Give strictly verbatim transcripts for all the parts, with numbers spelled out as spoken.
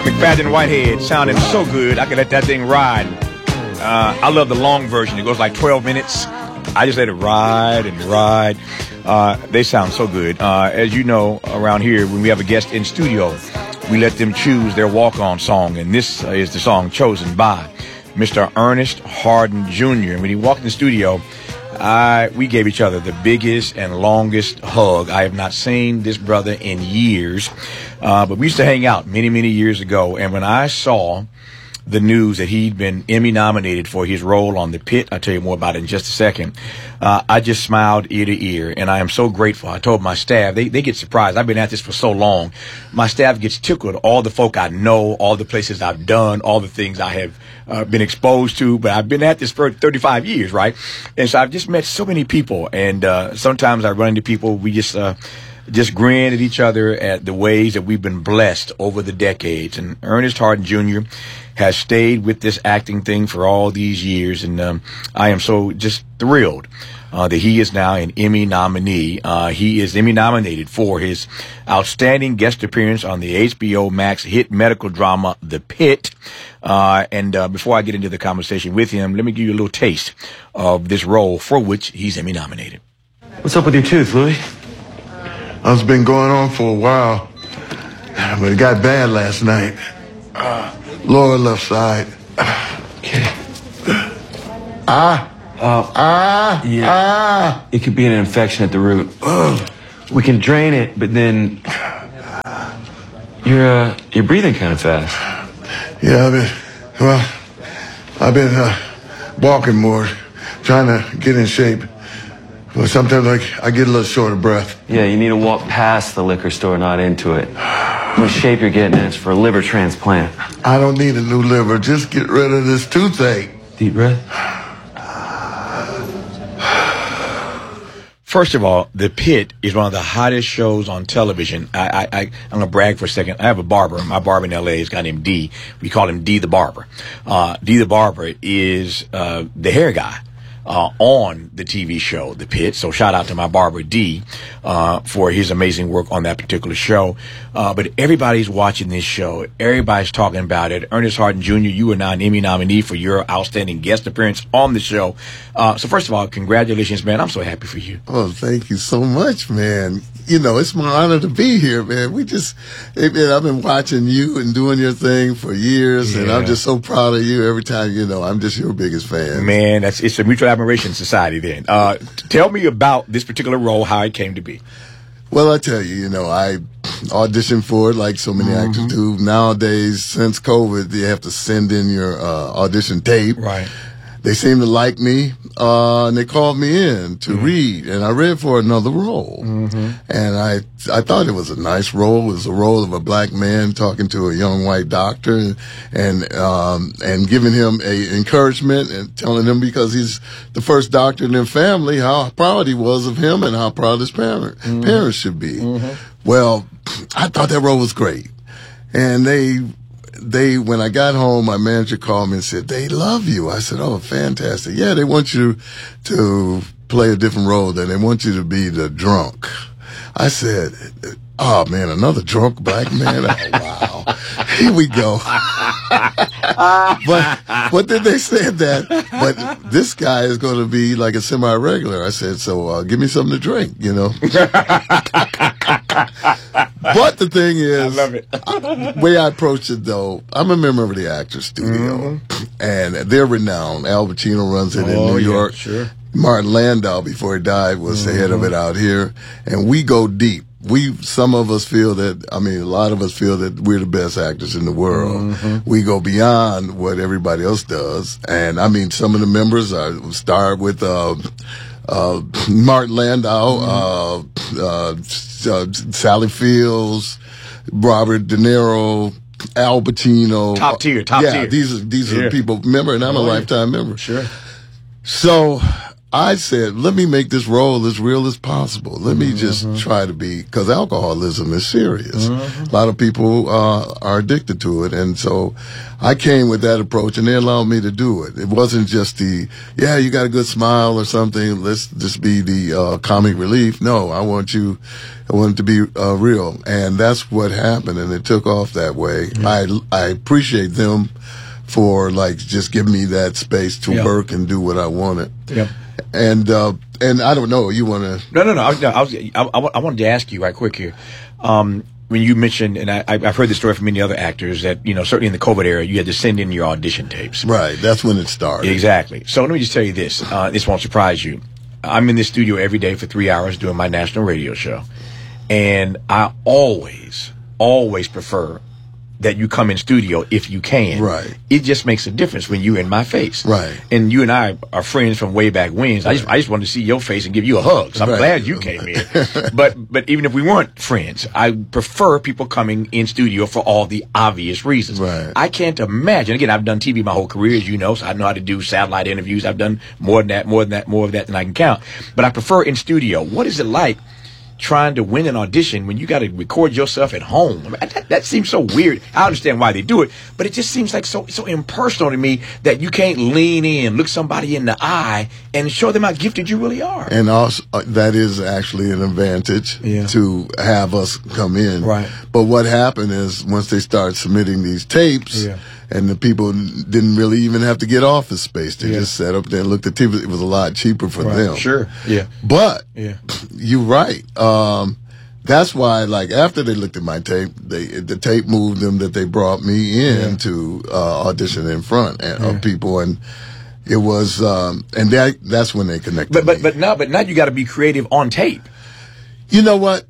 McFadden Whitehead sounding so good, I could let that thing ride. Uh, I love the long version. It goes like twelve minutes. I just let it ride and ride. Uh, they sound so good. Uh, as you know, around here, when we have a guest in studio, we let them choose their walk-on song, and this uh, is the song chosen by Mister Ernest Harden Junior And when he walked in the studio, I, we gave each other the biggest and longest hug. I have not seen this brother in years, uh, but we used to hang out many, many years ago. And when I saw the news that he'd been Emmy nominated for his role on The Pit, I'll tell you more about it in just a second, uh, I just smiled ear to ear, and I am so grateful. I told my staff, they, they get surprised. I've been at this for so long. My staff gets tickled, all the folk I know, all the places I've done, all the things I have uh, been exposed to, but I've been at this for thirty-five years, right? And so I've just met so many people, and uh, sometimes I run into people, we just... Uh, just grin at each other at the ways that we've been blessed over the decades. And Ernest Harden Junior has stayed with this acting thing for all these years. And um, I am so just thrilled uh, that he is now an Emmy nominee. Uh, he is Emmy nominated for his outstanding guest appearance on the H B O Max hit medical drama, The Pit. Uh, and uh, before I get into the conversation with him, let me give you a little taste of this role for which he's Emmy nominated. What's up with your tooth, Louis? It's been going on for a while, but it got bad last night. Uh, lower left side. Okay. Ah. Uh, ah. Yeah. Ah. It could be an infection at the root. Ugh. We can drain it, but then you're uh, you're breathing kind of fast. Yeah, I've been, well, I've been uh, walking more, trying to get in shape. Well, sometimes like I get a little short of breath. Yeah, you need to walk past the liquor store, not into it. What shape you're getting in is for a liver transplant. I don't need a new liver. Just get rid of this toothache. Deep breath. First of all, The Pit is one of the hottest shows on television. I, I, I, I'm going to brag for a second. I have a barber. My barber in L A is a guy named D. We call him D the Barber. Uh, D the Barber is uh, the hair guy. Uh, on the T V show, The Pit. So shout out to my barber, D, uh, for his amazing work on that particular show. Uh, but everybody's watching this show. Everybody's talking about it. Ernest Harden Junior, you are now an Emmy nominee for your outstanding guest appearance on the show. Uh, so first of all, congratulations, man. I'm so happy for you. Oh, thank you so much, man. You know, it's my honor to be here, man. We just, man, I've been watching you and doing your thing for years, yeah. And I'm just so proud of you every time, you know, I'm just your biggest fan. Man, that's it's a mutual admiration society then. Uh, tell me about this particular role, how it came to be. Well, I tell you, you know, I auditioned for it like so many mm-hmm. actors do. Nowadays, since COVID, you have to send in your uh, audition tape. Right. They seemed to like me, uh, and they called me in to mm-hmm. read, and I read for another role. Mm-hmm. And I I thought it was a nice role. It was a role of a black man talking to a young white doctor and and, um, and giving him a encouragement and telling him, because he's the first doctor in their family, how proud he was of him and how proud his parent, mm-hmm. parents should be. Mm-hmm. Well, I thought that role was great. And they... They, when I got home, my manager called me and said, they love you. I said, oh, fantastic. Yeah, they want you to play a different role. Then they want you to be the drunk. I said, oh, man, another drunk black man? Oh, wow. Here we go. but, but then they said that, but this guy is going to be like a semi-regular. I said, so uh, give me something to drink, you know. But the thing is, I love it. The way I approached it, though, I'm a member of the Actors Studio, mm-hmm. and they're renowned. Al Pacino runs it oh, in New yeah, York. Sure. Martin Landau, before he died, was mm-hmm. the head of it out here, and we go deep. We, some of us feel that, I mean, a lot of us feel that we're the best actors in the world. Mm-hmm. We go beyond what everybody else does, and I mean, some of the members are start with uh, uh, Martin Landau, mm-hmm. uh, uh, uh, Sally Fields, Robert De Niro, Al Pacino. Top tier, top yeah, tier. Yeah, these are these are yeah. the people. Remember, and I'm oh, a lifetime yeah. member. Sure. So I said, let me make this role as real as possible. Let me just mm-hmm. try to be, because alcoholism is serious. Mm-hmm. A lot of people uh, are addicted to it. And so I came with that approach, and they allowed me to do it. It wasn't just the, yeah, you got a good smile or something. Let's just be the uh, comic relief. No, I want you, I want it to be uh, real. And that's what happened, and it took off that way. Mm-hmm. I, I appreciate them for, like, just giving me that space to yep. work and do what I wanted. Yep. And uh, and I don't know. You want to? No, no, no. I, no, I was. I, I, I wanted to ask you right quick here. Um, when you mentioned, and I, I've heard this story from many other actors that, you know, certainly in the COVID era, you had to send in your audition tapes. Right. That's when it started. Exactly. So let me just tell you this. Uh, this won't surprise you. I'm in this studio every day for three hours doing my national radio show, and I always, always prefer that you come in studio if you can. Right. It just makes a difference when you're in my face. Right. And you and I are friends from way back when. Right. I just I just wanted to see your face and give you a hug. So I'm right. glad you came in. but but even if we weren't friends, I prefer people coming in studio for all the obvious reasons. Right. I can't imagine. Again, I've done T V my whole career, as you know, so I know how to do satellite interviews. I've done more than that, more than that, more of that than I can count. But I prefer in studio. What is it like trying to win an audition when you got to record yourself at home? I mean, that, that seems so weird. I understand why they do it, but it just seems like so so impersonal to me that you can't lean in, look somebody in the eye, and show them how gifted you really are. And also, uh, that is actually an advantage yeah. to have us come in. Right. But what happened is once they start submitting these tapes, yeah. and the people didn't really even have to get office space. They yeah. just sat up there and looked at T V. It was a lot cheaper for right. them. Sure. Yeah. But yeah. you're right. Um, that's why, like, after they looked at my tape, they the tape moved them that they brought me in yeah. to uh, audition in front of yeah. people, and it was, um, and that that's when they connected. But but me. but now but now you got to be creative on tape. You know what?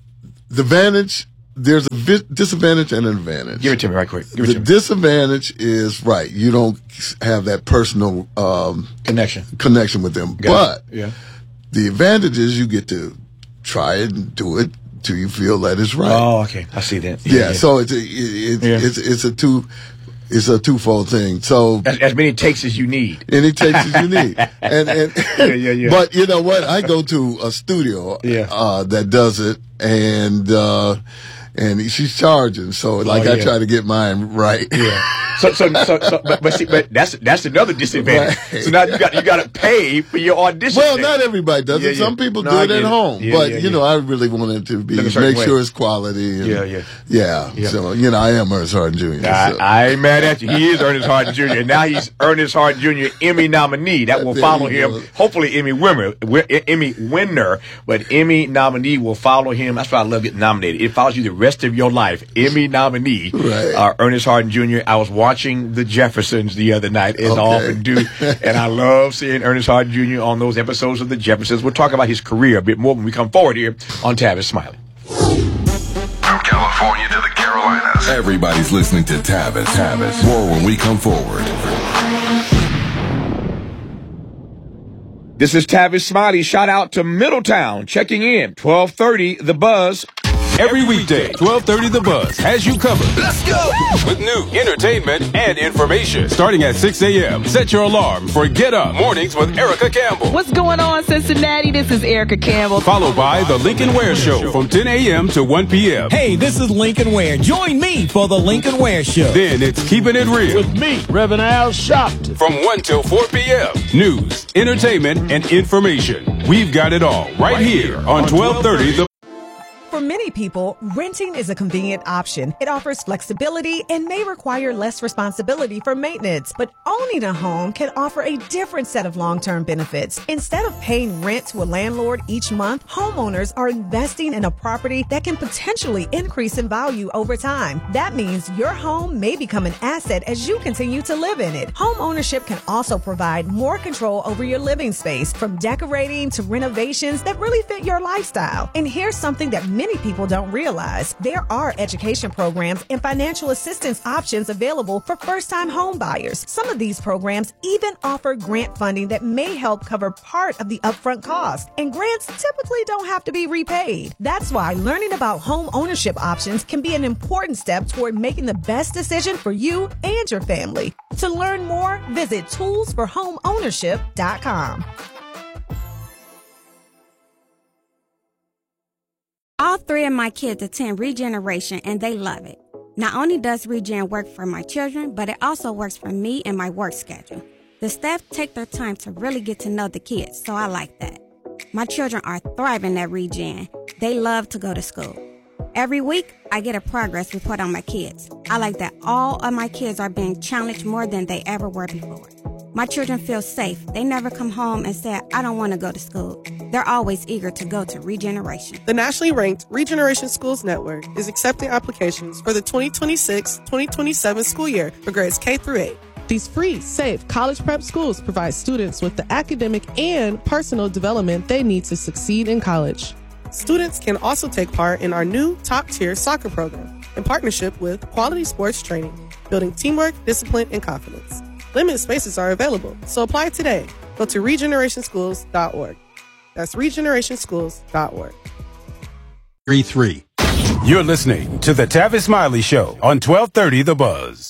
The advantage. There's a vi- disadvantage and an advantage. Give it to me right quick. Give it the to me. disadvantage is, right, you don't have that personal um, connection connection with them. Got but it. Yeah. the advantage is you get to try it and do it till you feel that it's right. Oh, okay. I see that. Yeah, Yeah. yeah. so it's a, it, it, Yeah. it's it's a two it's a twofold thing. So as, as many takes as you need. Any takes as you need. And and yeah, yeah, yeah. But you know what? I go to a studio yeah. uh, that does it, and uh, and she's charging. So like oh, I yeah. try to get mine right. Yeah. So so so, so but, but see, but that's that's another disadvantage. Right. So now you got you got to pay for your audition. Well, day. not everybody does yeah, it. yeah. Some people no, do I it get at it. home. Yeah, but yeah, you yeah. know, I really wanted to be Look a make way. sure it's quality. And, yeah, yeah, yeah, yeah. So you know, I am Ernest Hardin Junior I, So. I ain't mad at you. He is Ernest Hardin Junior Now he's Ernest Hardin Junior Emmy nominee. That will There follow you him. go. Hopefully, Emmy winner, Emmy winner, but Emmy nominee will follow him. That's why I love getting nominated. It follows you the rest of your life. Emmy nominee, right. uh, Ernest Hardin Junior I was watching The Jeffersons the other night, as Okay. I often do, and I love seeing Ernest Hardin Junior on those episodes of The Jeffersons. We'll talk about his career a bit more when we come forward here on Tavis Smiley. From California to the Carolinas, everybody's listening to Tavis. Tavis. More when we come forward. This is Tavis Smiley. Shout out to Middletown checking in. twelve thirty, The Buzz. Every weekday, twelve thirty The Buzz has you covered. Let's go! With new entertainment and information. Starting at six a.m., set your alarm for Get Up Mornings with Erica Campbell. What's going on, Cincinnati? This is Erica Campbell. Followed by The Lincoln Ware Show from ten a.m. to one p.m. Hey, this is Lincoln Ware. Join me for The Lincoln Ware Show. Then it's Keeping It Real. With me, Reverend Al Sharpton. From one till four p.m. News, entertainment, and information. We've got it all right here on twelve thirty The For many people, renting is a convenient option. It offers flexibility and may require less responsibility for maintenance. But owning a home can offer a different set of long-term benefits. Instead of paying rent to a landlord each month, homeowners are investing in a property that can potentially increase in value over time. That means your home may become an asset as you continue to live in it. Home ownership can also provide more control over your living space, from decorating to renovations that really fit your lifestyle. And here's something that many people don't realize. There are education programs and financial assistance options available for first-time home buyers. Some of these programs even offer grant funding that may help cover part of the upfront cost. And grants typically don't have to be repaid. That's why learning about home ownership options can be an important step toward making the best decision for you and your family. To learn more, visit tools for home ownership dot com. All three of my kids attend Regeneration, and they love it. Not only does Regen work for my children, but it also works for me and my work schedule. The staff take their time to really get to know the kids, so I like that. My children are thriving at Regen. They love to go to school. Every week, I get a progress report on my kids. I like that all of my kids are being challenged more than they ever were before. My children feel safe. They never come home and say, I don't want to go to school. They're always eager to go to Regeneration. The nationally ranked Regeneration Schools Network is accepting applications for the twenty twenty-six twenty twenty-seven school year for grades K through eight. These free, safe college prep schools provide students with the academic and personal development they need to succeed in college. Students can also take part in our new top-tier soccer program in partnership with Quality Sports Training, building teamwork, discipline, and confidence. Limited spaces are available, so apply today. Go to regeneration schools dot org. That's regeneration schools dot org. three three. You're listening to the Tavis Smiley Show on twelve thirty The Buzz.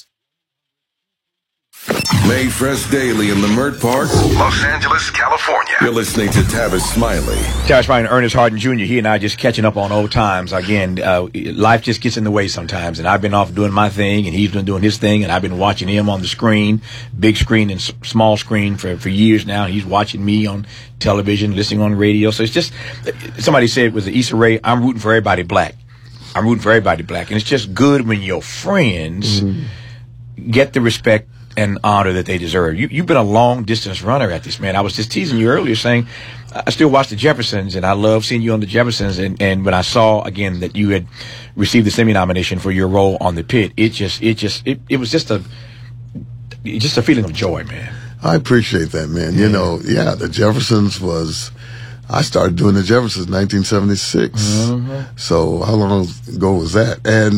Made fresh daily in Leimert Park, Los Angeles, California. You're listening to Tavis Smiley. Tavis Smiley and Ernest Harden Junior He and I just catching up on old times. Again, uh, life just gets in the way sometimes. And I've been off doing my thing, and he's been doing his thing, and I've been watching him on the screen, big screen and s- small screen for, for years now. And he's watching me on television, listening on radio. So it's just, somebody said it was the Issa Rae, I'm rooting for everybody black. I'm rooting for everybody black. And it's just good when your friends mm-hmm. get the respect and honor that they deserve. You, you've been a long distance runner at this, man. I was just teasing you earlier saying I still watch the Jeffersons, and I love seeing you on the Jeffersons. And, and when I saw again that you had received the Emmy nomination for your role on The Pit, it just, it just, it, it was just a, just a feeling of joy, man. I appreciate that, man. Yeah. You know, yeah, the Jeffersons was, I started doing the Jeffersons in nineteen seventy-six. Mm-hmm. So how long ago was that? And